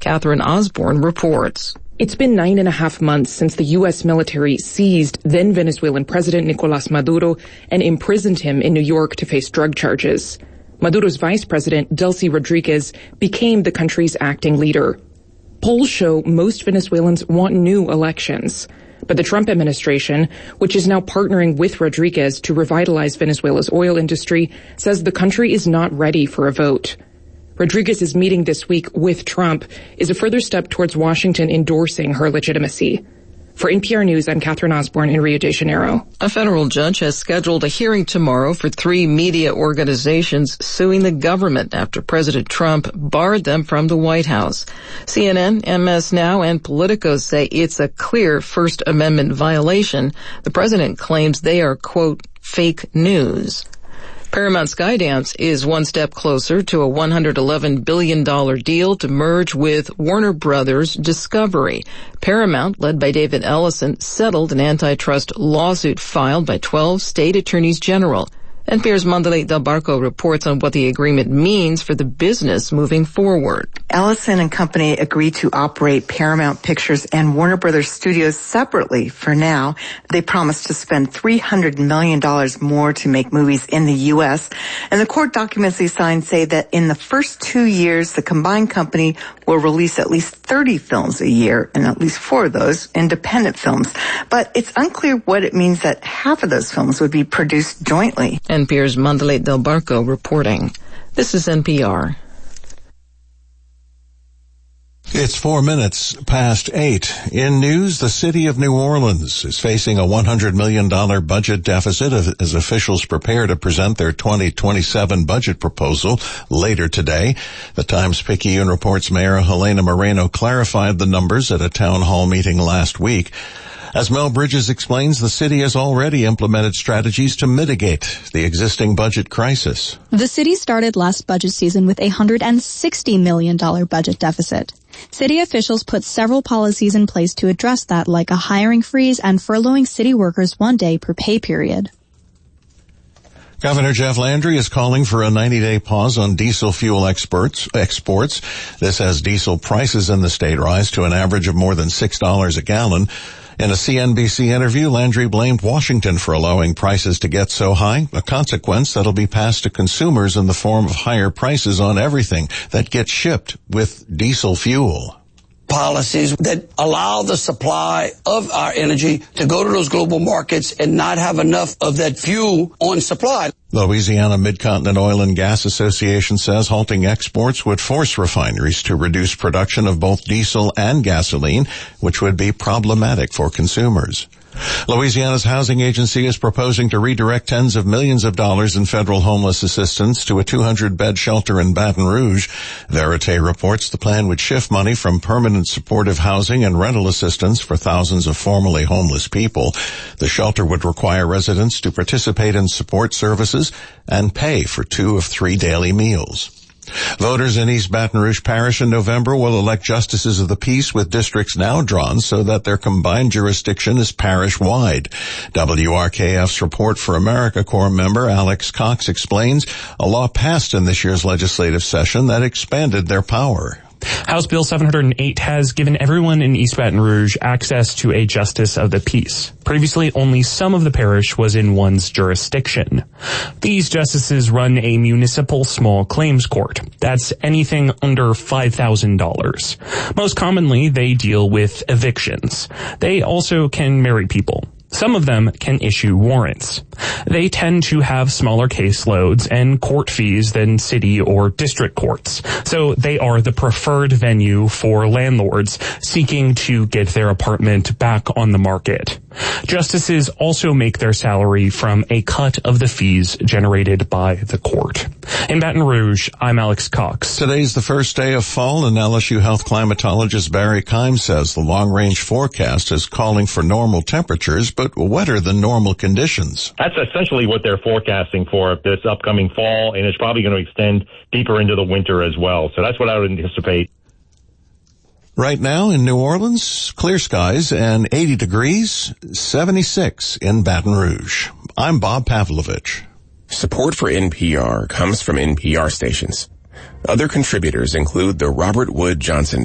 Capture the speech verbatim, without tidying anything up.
Catherine Osborne reports. It's been nine and a half months since the U S military seized then Venezuelan President Nicolas Maduro and imprisoned him in New York to face drug charges. Maduro's vice president, Delcy Rodriguez, became the country's acting leader. Polls show most Venezuelans want new elections. But the Trump administration, which is now partnering with Rodriguez to revitalize Venezuela's oil industry, says the country is not ready for a vote. Rodriguez's meeting this week with Trump is a further step towards Washington endorsing her legitimacy. For N P R News, I'm Catherine Osborne in Rio de Janeiro. A federal judge has scheduled a hearing tomorrow for three media organizations suing the government after President Trump barred them from the White House. C N N, M S Now, and Politico say it's a clear First Amendment violation. The president claims they are, quote, fake news. Paramount Skydance is one step closer to a one hundred eleven billion dollars deal to merge with Warner Brothers Discovery. Paramount, led by David Ellison, settled an antitrust lawsuit filed by twelve state attorneys general. N P R's Mandalay Del Barco reports on what the agreement means for the business moving forward. Ellison and Company agreed to operate Paramount Pictures and Warner Brothers Studios separately for now. They promised to spend three hundred million dollars more to make movies in the U S. And the court documents they signed say that in the first two years, the combined company will release at least thirty films a year, and at least four of those independent films. But it's unclear what it means that half of those films would be produced jointly. N P R's Mandalay Del Barco reporting. This is N P R. It's four minutes past eight. In news, the city of New Orleans is facing a one hundred million dollars budget deficit as officials prepare to present their twenty twenty-seven budget proposal later today. The Times-Picayune reports Mayor Helena Moreno clarified the numbers at a town hall meeting last week. As Mel Bridges explains, the city has already implemented strategies to mitigate the existing budget crisis. The city started last budget season with a one hundred sixty million dollars budget deficit. City officials put several policies in place to address that, like a hiring freeze and furloughing city workers one day per pay period. Governor Jeff Landry is calling for a ninety-day pause on diesel fuel exports. exports. This as diesel prices in the state rise to an average of more than six dollars a gallon. In a C N B C interview, Landry blamed Washington for allowing prices to get so high, a consequence that'll be passed to consumers in the form of higher prices on everything that gets shipped with diesel fuel. Policies that allow the supply of our energy to go to those global markets and not have enough of that fuel on supply. The Louisiana Mid-Continent Oil and Gas Association says halting exports would force refineries to reduce production of both diesel and gasoline, which would be problematic for consumers. Louisiana's housing agency is proposing to redirect tens of millions of dollars in federal homeless assistance to a two hundred bed shelter in Baton Rouge. Verite reports the plan would shift money from permanent supportive housing and rental assistance for thousands of formerly homeless people. The shelter would require residents to participate in support services and pay for two of three daily meals. Voters in East Baton Rouge Parish in November will elect justices of the peace, with districts now drawn so that their combined jurisdiction is parish-wide. W R K F's Report for America Corps member Alex Cox explains a law passed in this year's legislative session that expanded their power. House Bill seven hundred eight has given everyone in East Baton Rouge access to a justice of the peace. Previously, only some of the parish was in one's jurisdiction. These justices run a municipal small claims court. That's anything under five thousand dollars. Most commonly, they deal with evictions. They also can marry people. Some of them can issue warrants. They tend to have smaller caseloads and court fees than city or district courts, so they are the preferred venue for landlords seeking to get their apartment back on the market. Justices also make their salary from a cut of the fees generated by the court. In Baton Rouge, I'm Alex Cox. Today's the first day of fall, and L S U health climatologist Barry Keim says the long-range forecast is calling for normal temperatures, but wetter than normal conditions. That's essentially what they're forecasting for this upcoming fall, and it's probably going to extend deeper into the winter as well. So that's what I would anticipate. Right now in New Orleans, clear skies and eighty degrees, seventy-six in Baton Rouge. I'm Bob Pavlovich. Support for N P R comes from N P R stations. Other contributors include the Robert Wood Johnson